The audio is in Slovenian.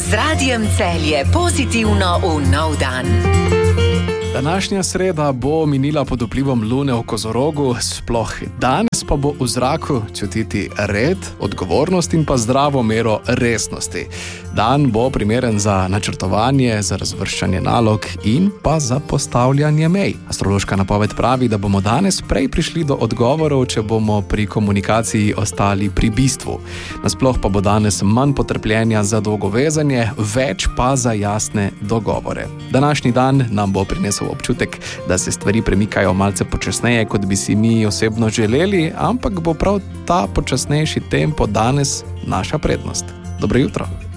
Z Radijem Celje pozitivno v nov dan. Današnja sreda bo minila pod vplivom lune v Kozorogu, sploh danes pa bo v zraku čutiti red, odgovornost in pa zdravo mero resnosti. Dan bo primeren za načrtovanje, za razvrščanje nalog in pa za postavljanje mej. Astrološka napoved pravi, da bomo danes prej prišli do odgovorov, če bomo pri komunikaciji ostali pri bistvu. Nasploh pa bo danes manj potrpljenja za dolgo vezanje, več pa za jasne dogovore. Današnji dan nam bo prinesel občutek, da se stvari premikajo malce počasneje, kot bi si mi osebno želeli, ampak bo prav ta počasnejši tempo danes naša prednost. Dobro jutro.